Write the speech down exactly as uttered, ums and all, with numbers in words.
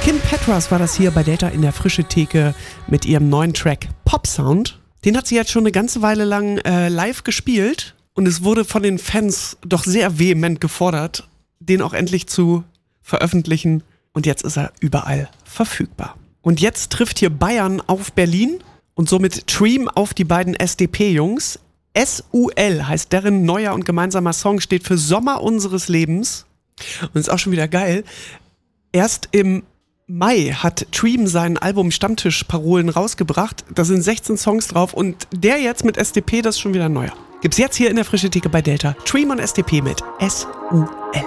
Kim Petras war das hier bei Delta in der Frische Theke mit ihrem neuen Track Pop Sound. Den hat sie jetzt schon eine ganze Weile lang äh, live gespielt und es wurde von den Fans doch sehr vehement gefordert, den auch endlich zu veröffentlichen und jetzt ist er überall verfügbar. Und jetzt trifft hier Bayern auf Berlin und somit Treem auf die beiden S D P-Jungs. S U L heißt deren neuer und gemeinsamer Song, steht für Sommer unseres Lebens und ist auch schon wieder geil. Erst im Mai hat Treem sein Album Stammtisch-Parolen rausgebracht. Da sind sechzehn Songs drauf und der jetzt mit S D P, das ist schon wieder neuer. Gibt's jetzt hier in der Frische Theke bei Delta. Treem und S D P mit S U L.